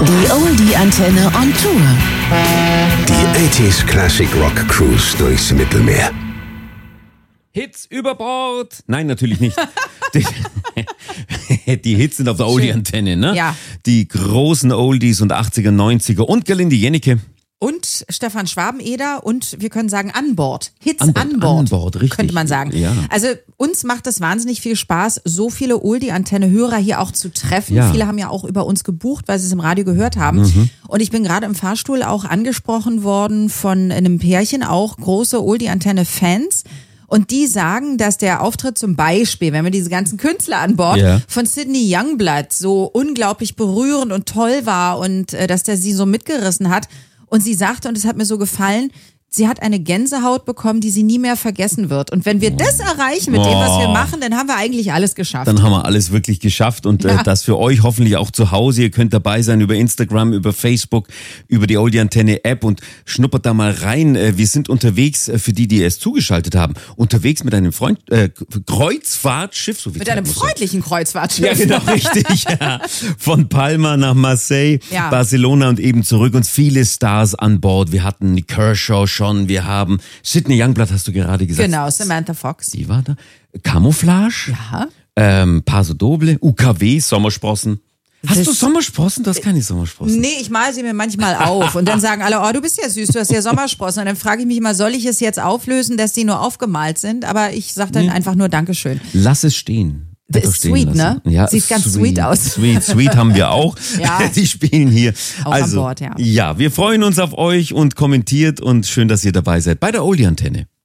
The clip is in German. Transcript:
Die Oldie-Antenne on Tour. Die 80s Classic Rock Cruise durchs Mittelmeer. Hits über Bord. Nein, natürlich nicht. Die Hits sind auf der Oldie-Antenne, ne? Ja. Die großen Oldies und 80er, 90er und Gerlinde Jennecke. Und Stefan Schwabeneder und wir können sagen an Bord. Hits An an Bord, Bord, richtig. könnte man sagen. Ja. Also uns macht es wahnsinnig viel Spaß, so viele Oldie-Antenne-Hörer hier auch zu treffen. Ja. Viele haben ja auch über uns gebucht, weil sie es im Radio gehört haben. Und ich bin gerade im Fahrstuhl auch angesprochen worden von einem Pärchen, auch große Oldie-Antenne-Fans. Und die sagen, dass der Auftritt zum Beispiel, wenn wir diese ganzen Künstler an Bord, Ja. von Sidney Youngblood so unglaublich berührend und toll war und dass der sie so mitgerissen hat. Und sie sagte, und es hat mir so gefallen, sie hat eine Gänsehaut bekommen, die sie nie mehr vergessen wird. Und wenn wir das erreichen mit dem, was wir machen, dann haben wir eigentlich alles geschafft. Dann haben wir alles wirklich geschafft und Ja. das für euch hoffentlich auch zu Hause. Ihr könnt dabei sein über Instagram, über Facebook, über die Oldie-Antenne-App und schnuppert da mal rein. Wir sind unterwegs, für die es zugeschaltet haben, unterwegs mit einem Kreuzfahrtschiff. So viel Mit Zeit einem muss sein. freundlichen Kreuzfahrtschiff. Ja, genau, richtig. Ja. Von Palma nach Marseille, Ja. Barcelona und eben zurück. Uns viele Stars an Bord. Wir hatten Nick Kershaw schon. Wir haben Sidney Youngblood, hast du gerade gesagt. Genau, Samantha Fox. Die war da. Camouflage. Ja. Paso Doble. UKW, Sommersprossen. Hast Das- du Sommersprossen? Du hast keine Sommersprossen. Nee, ich mal sie mir manchmal auf und dann sagen alle, oh, du bist ja süß, du hast ja Sommersprossen. Und dann frage ich mich immer, soll ich es jetzt auflösen, dass die nur aufgemalt sind? Aber ich sage dann einfach nur Dankeschön. Lass es stehen. Das Einfach ist stehen sweet, lassen. ne? Ja, Sieht ganz sweet aus. Sweet haben wir auch. Ja. Die spielen hier. Auch an Also, Bord, ja. Ja, wir freuen uns auf euch und kommentiert und schön, dass ihr dabei seid bei der Oldie-Antenne.